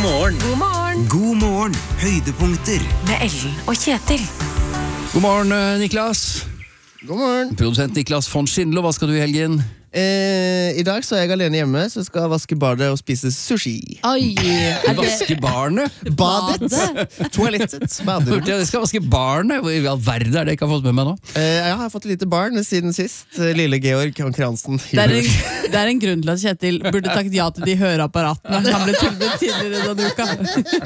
morgen. God morgen. God morgen, høydepunkter. Med Ellen og Kjetil. God morgen, Niklas. God morgen. Produsent Niklas von Schindler, hva skal du I helgen? I dag så er jeg alene hjemme, så jeg skal vaske badet og spise sushi. Oi, Vaske barnet? Badet? Toalettet. Hørte Baderommet. jeg skal vaske barnet? Hvor I all verden det jeg ikke har fått med meg nå? Jeg har fått et lite barn siden sist. Lille Georg Kransen. Det er en grunn til at Kjetil burde sagt ja til de høreapparatene. Han ble tilbudt tidligere denne uka.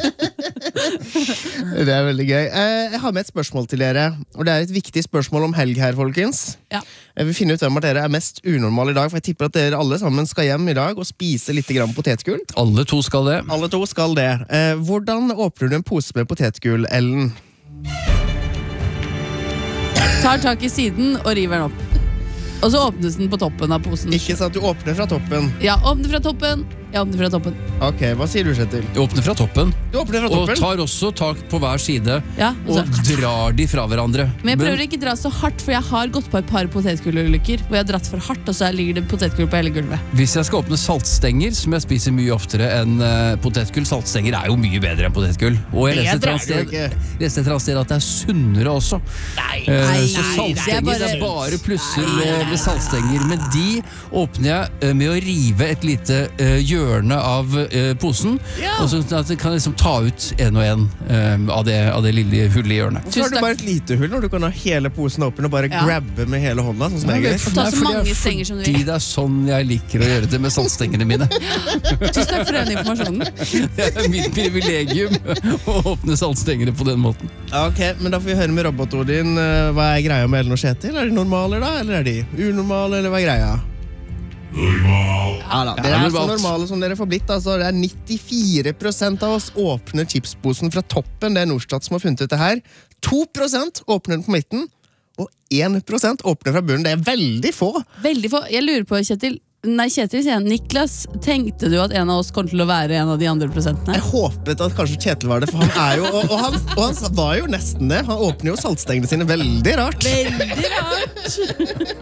Det er veldig gøy. Jeg har med et spørsmål til dere, og det er et viktig spørsmål om helg her, folkens. Ja. Jeg vil finne ut hvem av dere er mest unormal I dag, for jeg tipper at dere alle sammen skal hjem I dag og spise litt grann potetgull. Alle to skal det. Alle to skal det. Hvordan åpner du en pose med potetgull, Ellen? Tar tak I siden og river den opp. Og så åpnes den på toppen av posen. Ikke sant, du åpner fra toppen. Ja, åpner fra toppen. Jeg åpner fra toppen. Ok, hva sier du, Kjetil? Du åpner fra toppen, Du åpner fra og toppen? tar også tak på hver side, Ja, og drar de fra hverandre. Men jeg prøver ikke å dra så hardt, for jeg har gått på et par potetgullulykker hvor jeg har dratt for hardt, og så ligger det potetgull på hele gulvet. Hvis jeg skal åpne saltstenger, som jeg spiser mye oftere enn potetgull, saltstenger jo mye bedre enn potetgull. Og jeg leste et eller annet sted at det sunnere også. Så saltstenger det er bare plusser med saltstenger. Men de åpner jeg med å rive et lite hjørne av posen, og så at jeg kan liksom ta ut en og en av det lille hullet I hjørnet. Så har du bare et lite hull når du kan ha hele posen åpen og bare grabbe med hele hånda, sånn som jeg gjør. Ta så mange stenger som du vil. Fordi det sånn jeg liker å gjøre det med saltstengene mine. Tusen takk for den informasjonen. Det mitt privilegium å åpne saltstengene på den måten. Ok, men da får vi høre med robot-Odin. Hva greia med Ellen og Kjetil? De normaler da, eller de unormale, eller hva greia? Ja da, dere så normalt. normale som dere får blitt, altså. Det 94% av oss åpner chipsposen fra toppen. Det Norstat som har funnet ut det her. 2% åpner den på midten, og 1% åpner fra bunnen. Det veldig få. Veldig få. Jeg lurer på, Kjetil, sier jeg. Niklas, tenkte du at en av oss kom til å være en av de andre prosentene? Jeg håpet at kanskje Kjetil var det, for han jo, og han var jo nesten det. Han åpner jo saltstengene sine veldig rart. Veldig rart.